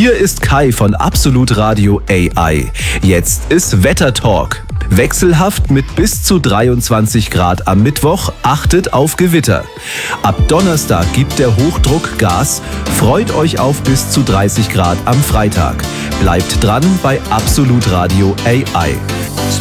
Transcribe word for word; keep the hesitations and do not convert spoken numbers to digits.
Hier ist Kai von Absolut Radio A I. Jetzt ist Wettertalk. Wechselhaft mit bis zu dreiundzwanzig Grad am Mittwoch, achtet auf Gewitter. Ab Donnerstag gibt der Hochdruck Gas, freut euch auf bis zu dreißig Grad am Freitag. Bleibt dran bei Absolut Radio A I.